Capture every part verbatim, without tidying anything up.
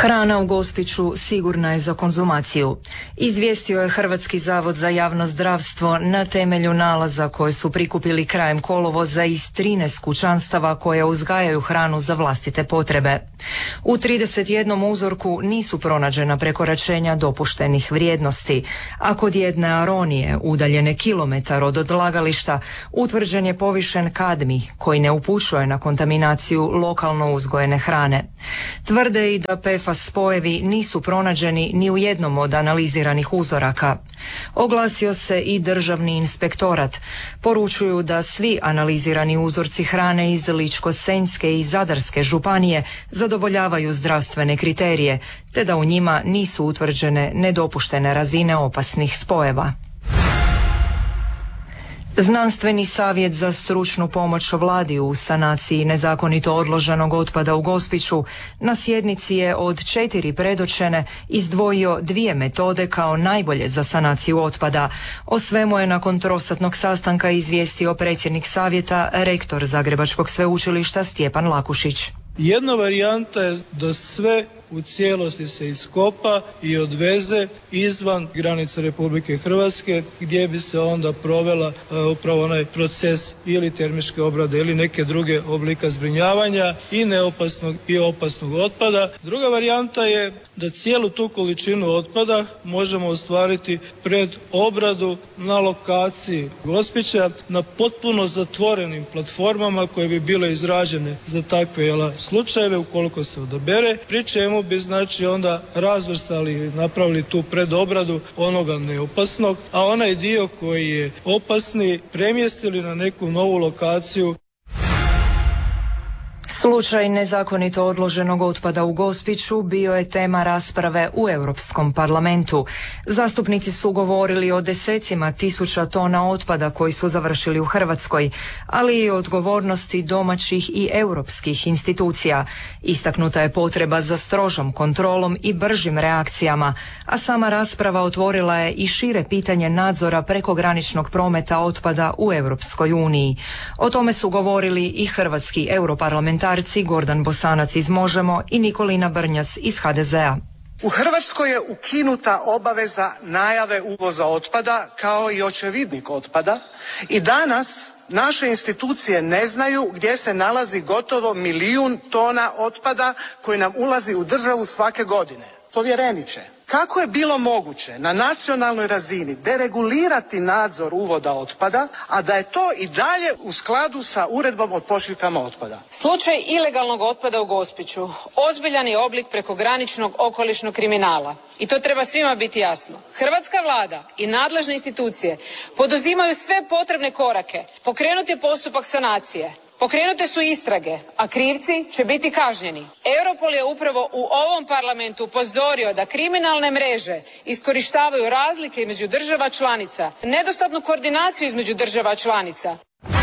Hrana u Gospiću sigurna je za konzumaciju. Izvijestio je Hrvatski zavod za javno zdravstvo na temelju nalaza koje su prikupili krajem kolovoza iz trinaest kućanstava koje uzgajaju hranu za vlastite potrebe. U trideset jednom uzorku nisu pronađena prekoračenja dopuštenih vrijednosti, a kod jedne aronije, udaljene kilometar od odlagališta, utvrđen je povišen kadmij koji ne upućuje na kontaminaciju lokalno uzgojene hrane. Tvrde i da P F A S spojevi nisu pronađeni ni u jednom od analiziranih uzoraka. Oglasio se i Državni inspektorat. Poručuju da svi analizirani uzorci hrane iz Ličko-senjske i Zadarske županije zadovoljavaju zdravstvene kriterije, te da u njima nisu utvrđene nedopuštene razine opasnih spojeva. Znanstveni savjet za stručnu pomoć vladi u sanaciji nezakonito odloženog otpada u Gospiću na sjednici je od četiri predočene izdvojio dvije metode kao najbolje za sanaciju otpada. O svemu je nakon trosatnog sastanka izvijestio predsjednik savjeta, rektor Zagrebačkog sveučilišta Stjepan Lakušić. Jedna varijanta je da sve u cijelosti se iskopa i odveze izvan granica Republike Hrvatske, gdje bi se onda provela uh, upravo onaj proces ili termičke obrade ili neke druge oblika zbrinjavanja i neopasnog i opasnog otpada. Druga varijanta je da cijelu tu količinu otpada možemo ostvariti pred obradu na lokaciji Gospića na potpuno zatvorenim platformama koje bi bile izrađene za takve jela, slučajeve ukoliko se odabere, pri čemu bi znači onda razvrstali i napravili tu predobradu onoga neopasnog, a onaj dio koji je opasni premjestili na neku novu lokaciju. Slučaj nezakonito odloženog otpada u Gospiću bio je tema rasprave u Europskom parlamentu. Zastupnici su govorili o desecima tisuća tona otpada koji su završili u Hrvatskoj, ali i o odgovornosti domaćih i europskih institucija. Istaknuta je potreba za strožom kontrolom i bržim reakcijama, a sama rasprava otvorila je i šire pitanje nadzora prekograničnog prometa otpada u Europskoj uniji. O tome su govorili i hrvatski europarlamentarci Gordan Bosanac iz Možemo i Nikolina Brnjas iz H D Z A. U Hrvatskoj je ukinuta obaveza najave uvoza otpada kao i očevidnik otpada i danas naše institucije ne znaju gdje se nalazi gotovo milijun tona otpada koji nam ulazi u državu svake godine. Povjereniče, kako je bilo moguće na nacionalnoj razini deregulirati nadzor uvoda otpada, a da je to i dalje u skladu sa uredbom o pošiljkama otpada? Slučaj ilegalnog otpada u Gospiću ozbiljan je oblik prekograničnog okolišnog kriminala. I to treba svima biti jasno. Hrvatska vlada i nadležne institucije poduzimaju sve potrebne korake. Pokrenut je postupak sanacije. Pokrenute su istrage, a krivci će biti kažnjeni. Europol je upravo u ovom parlamentu upozorio da kriminalne mreže iskorištavaju razlike između država članica, nedostatnu koordinaciju između država članica.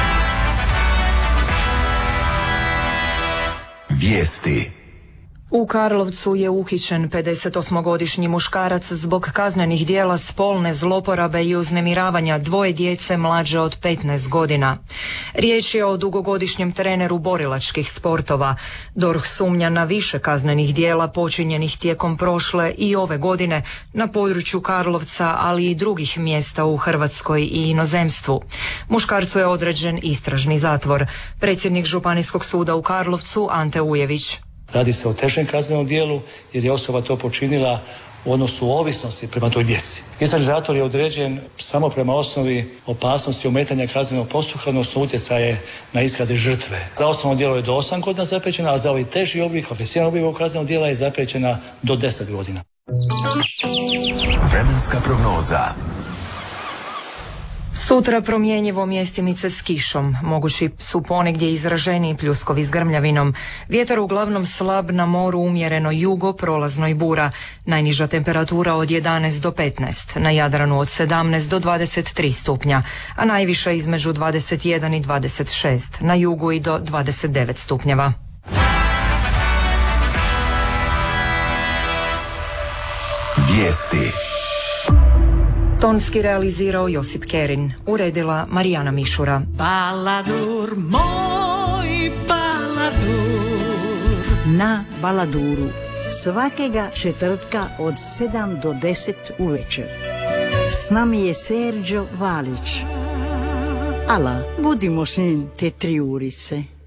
Vijesti. U Karlovcu je uhićen pedesetosmogodišnji muškarac zbog kaznenih djela spolne zloporabe i uznemiravanja dvoje djece mlađe od petnaest godina. Riječ je o dugogodišnjem treneru borilačkih sportova. D O R H sumnja na više kaznenih djela počinjenih tijekom prošle i ove godine na području Karlovca, ali i drugih mjesta u Hrvatskoj i inozemstvu. Muškarcu je određen istražni zatvor. Predsjednik Županijskog suda u Karlovcu Ante Ujević. Radi se o težem kaznenom djelu jer je osoba to počinila u odnosu ovisnosti prema toj djeci. Istražni zatvor je određen samo prema osnovi opasnosti ometanja kaznenog postupka, odnosno utjecaje na iskaze žrtve. Za osnovno djelo je do osam godina zapriječena, a za ovaj teži oblik, kvalificiran oblik kaznenog djela je zapriječena do deset godina. Vremenska prognoza. Sutra promjenjivo mjestimice s kišom. Mogući su ponegdje izraženiji pljuskovi s grmljavinom. Vjetar uglavnom slab, na moru umjereno jugo, prolazno i bura. Najniža temperatura od jedanaest do petnaest. Na Jadranu od sedamnaest do dvadeset tri stupnja, a najviša između dvadeset jedan i dvadeset šest. Na jugu i do dvadeset devet stupnjeva. Vijesti. Tonski realizirao Josip Kerin, uredila Marijana Mišura. Baladur, moj Baladur. Na Baladuru. Svakega četvrtka od sedam do deset uvečer. S nami je Sergio Valić. Ala, budimo s njim te tri urice.